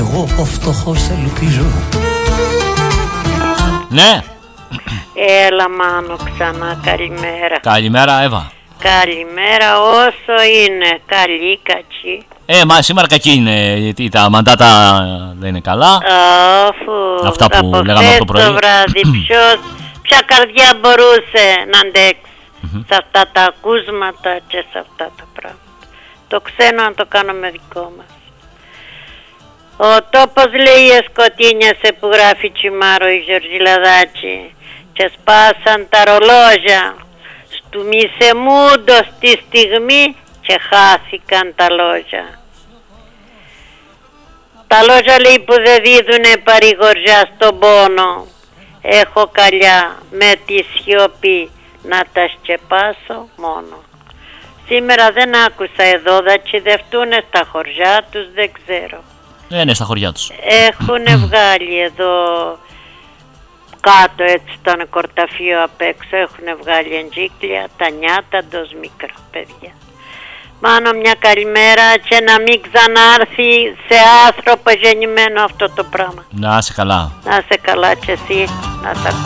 εγώ ο φτωχός ελπίζω. Ναι. Έλα Μάνο ξανά, καλημέρα. Καλημέρα Εύα. Καλημέρα όσο είναι, καλή, κακή. Μα σήμερα κακή είναι, γιατί τα μαντάτα δεν είναι καλά. Αφού αυτά που από λέγαμε από το πρωί. το βράδυ ποια καρδιά μπορούσε να αντέξει σε αυτά τα ακούσματα και σε αυτά τα πράγματα. Το ξένο να το κάνουμε δικό μας. Ο τόπος λέει εσκοτίνιασε που γράφει Τσιμάρο η Γεωργιλαδάκη και σπάσαν τα ρολόγια στου Μισεμούντο στη στιγμή και χάθηκαν τα λόγια. Τα λόγια λέει που δεν δίδουνε παρηγοριά στον πόνο. Έχω καλιά με τη σιωπή να τα σκεπάσω μόνο. Σήμερα δεν άκουσα εδώ, θα τσιδευτούνε στα χωριά τους, δεν ξέρω. Ναι, στα χωριά τους. Έχουνε βγάλει εδώ κάτω έτσι στον κορταφείο απ' έξω, έχουνε βγάλει εντζίκλια, τα νιάτα ντος μικρά παιδιά. Μάνο μια καλημέρα και να μην ξανάρθει σε άνθρωπο γεννημένο αυτό το πράγμα. Να είσαι καλά. Να είσαι καλά και εσύ, να τα